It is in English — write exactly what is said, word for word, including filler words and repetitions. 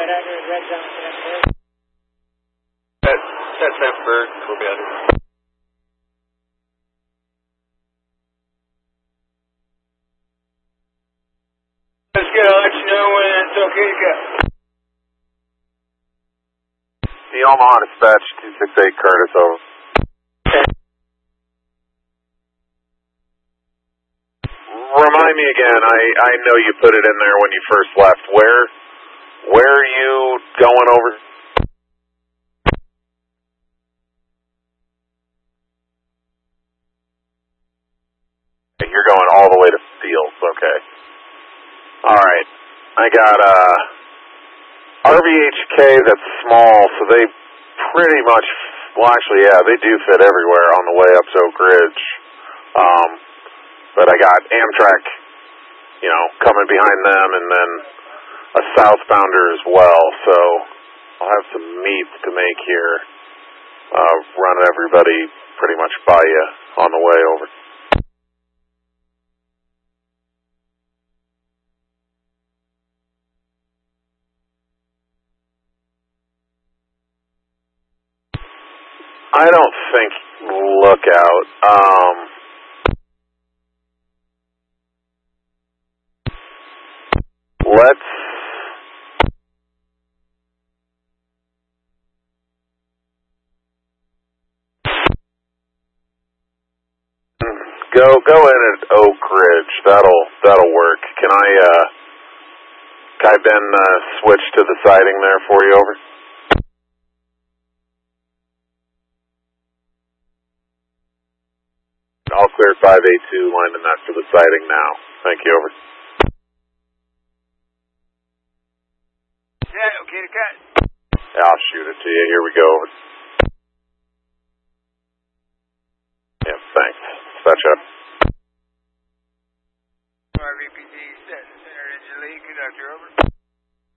under his red zone. That's, that's Sanford, we'll be under. That's good, I'll let you know when it's okay to go. The Omaha Dispatch, two six eight Curtis, over. Remind me again, I, I know you put it in there when you first left. Where, where are you going over? You're going all the way to Fields, okay. Alright, I got uh, R V H K that's small, so they pretty much, well actually yeah, they do fit everywhere on the way up to Oak Ridge. Um, but I got Amtrak, you know, coming behind them, and then a southbounder as well, so I'll have some meets to make here, uh, running everybody pretty much by you on the way over. I don't think Lookout. Um, let's go go in at Oak Ridge. That'll that'll work. Can I uh, can I Ben uh, switch to the siding there for you over? I'll clear five eight two, lining that for the siding now. Thank you, over. Yeah, okay to cut. Yeah, I'll shoot it to you. Here we go, over. Yeah, thanks. Dispatch up.